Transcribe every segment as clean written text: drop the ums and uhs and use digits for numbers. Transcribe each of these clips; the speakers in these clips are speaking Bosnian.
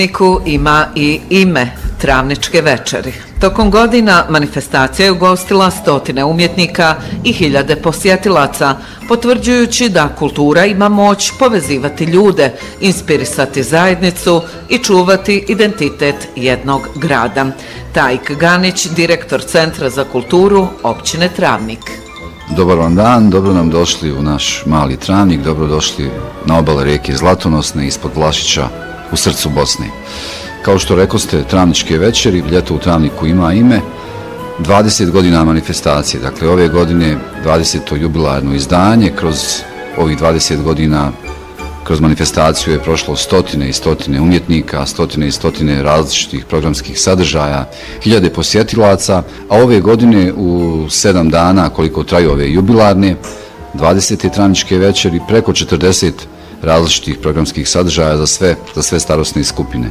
Ima i ime Travničke večeri. Tokom godina manifestacija je ugostila stotine umjetnika i hiljade posjetilaca, potvrđujući da kultura ima moć povezivati ljude, inspirisati zajednicu i čuvati identitet jednog grada. Tajk Ganić, direktor Centra za kulturu općine Travnik. Dobar vam dan, dobro nam došli u naš mali Travnik, dobro došli na obale rijeke Zlatonosne ispod Vlašića u srcu Bosne. Kao što rekoste, Travničke večeri, ljeto u Travniku ima ime, 20 godina manifestacije, dakle ove godine 20. jubilarno izdanje, kroz ovih 20 godina kroz manifestaciju je prošlo stotine i stotine umjetnika, stotine i stotine različitih programskih sadržaja, hiljade posjetilaca, a ove godine u 7 dana koliko traju ove jubilarne, 20. Travničke večeri, preko 40 različitih programskih sadržaja za sve starosne skupine.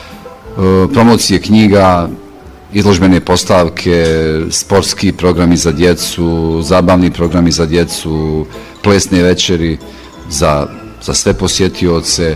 Promocije knjiga, izložbene postavke, sportski programi za djecu, zabavni programi za djecu, plesne večeri za sve posjetioce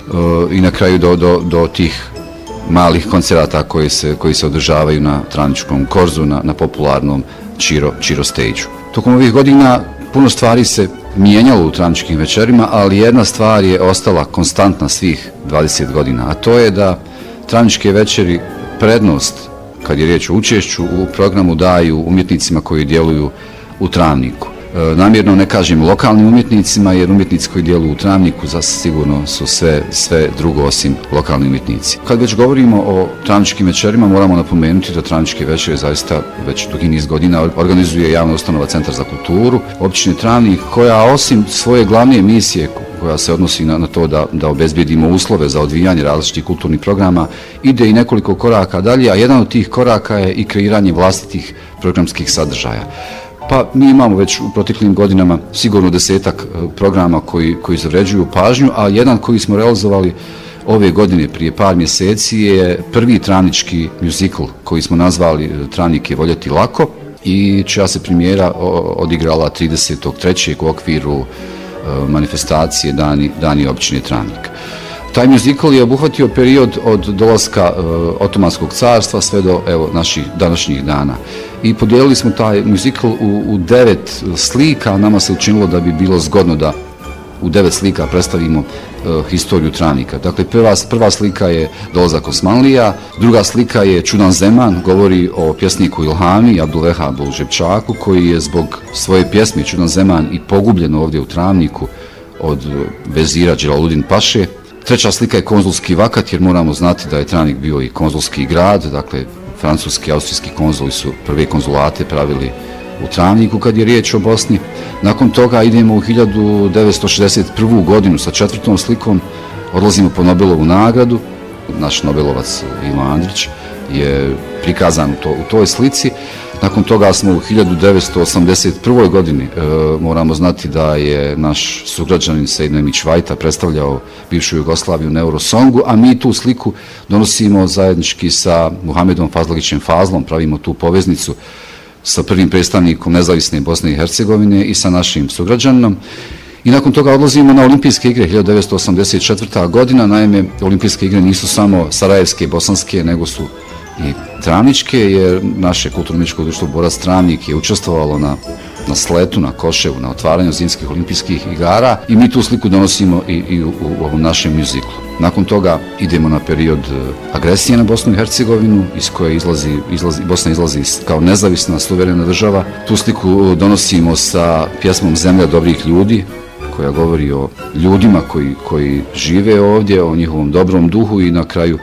i na kraju do tih malih koncerata koji se održavaju na Travničkom korzu, na popularnom Čiro stage-u. Tokom ovih godina puno stvari se mijenjalo u Travničkim večerima, ali jedna stvar je ostala konstantna svih 20 godina, a to je da Travničke večeri prednost, kad je riječ o učešću u programu, daju umjetnicima koji djeluju u Travniku. Namjerno ne kažem lokalnim umjetnicima, jer umjetnici koji djeluju u Travniku sigurno su sve drugo osim lokalni umjetnici. Kad već govorimo o Travničkim večerima, moramo napomenuti da Travničke večere zaista već dugi niz godina organizuje javna ustanova Centar za kulturu općine Travnik, koja osim svoje glavne misije koja se odnosi na to da obezbijedimo uslove za odvijanje različitih kulturnih programa, ide i nekoliko koraka dalje, a jedan od tih koraka je i kreiranje vlastitih programskih sadržaja. Pa mi imamo već u proteklim godinama sigurno 10-ak programa koji zavređuju pažnju, a jedan koji smo realizovali ove godine prije par mjeseci je prvi travnički muzikl koji smo nazvali Travnik je voljeti lako i čija se premijera odigrala 30.3. u okviru manifestacije Dani općine Travnik. Taj muzikl je obuhvatio period od dolaska Otomanskog carstva sve do naših današnjih dana. I podijelili smo taj muzikl u 9 slika, nama se učinilo da bi bilo zgodno da u 9 slika predstavimo historiju Travnika. Dakle, prva slika je dolazak Osmanlija, druga slika je Čudan zeman, govori o pjesniku Ilhami, Abdulvehabu Žepčaku, koji je zbog svoje pjesme Čudan zeman i pogubljen ovdje u Travniku od vezira Đelaludin Paše. Treća slika je konzulski vakat, jer moramo znati da je Travnik bio i konzulski grad, dakle francuski i austrijski konzuli su prve konzulate pravili u Travniku kad je riječ o Bosni. Nakon toga idemo u 1961. godinu sa 4. slikom, odlazimo po Nobelovu nagradu. Naš Nobelovac Ivo Andrić je prikazan u toj slici. Nakon toga smo u 1981. godini, moramo znati da je naš sugrađanin Sejid Nemić Vajta predstavljao bivšu Jugoslaviju na Eurosongu, a mi tu sliku donosimo zajednički sa Muhamedom Fazlagićem Fazlom, pravimo tu poveznicu sa prvim predstavnikom nezavisne Bosne i Hercegovine i sa našim sugrađaninom. I nakon toga odlazimo na Olimpijske igre 1984. godina, naime Olimpijske igre nisu samo sarajevske, bosanske, nego su i Travničke, jer naše kulturno-umjetničko društvo Borac Travnik je učestvovalo na sletu, na Koševu, na otvaranju zimskih olimpijskih igara i mi tu sliku donosimo i u ovom našem muziklu. Nakon toga idemo na period agresije na Bosnu i Hercegovinu, iz koje Bosna izlazi kao nezavisna, suverena država. Tu sliku donosimo sa pjesmom Zemlja dobrih ljudi, koja govori o ljudima koji žive ovdje, o njihovom dobrom duhu i na kraju,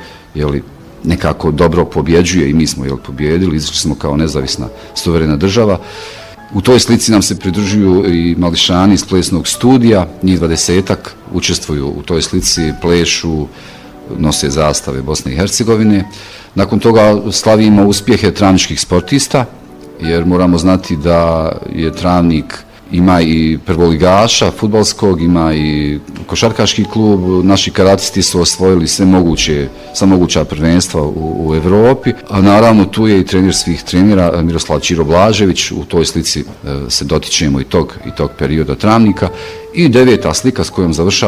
nekako dobro pobjeđuje i mi smo pobjedili, izašli smo kao nezavisna suverena država. U toj slici nam se pridružuju i mališani iz plesnog studija, njih 20-ak učestvuju u toj slici, plešu, nose zastave Bosne i Hercegovine. Nakon toga slavimo uspjehe travničkih sportista, jer moramo znati da je Travnik ima i prvoligaša fudbalskog, ima i košarkaški klub, naši karatisti su osvojili sva moguća prvenstva u Evropi, a naravno tu je i trener svih trenera Miroslav Čiro Blažević, u toj slici se dotičemo i tog perioda Travnika. I 9. slika s kojom završavamo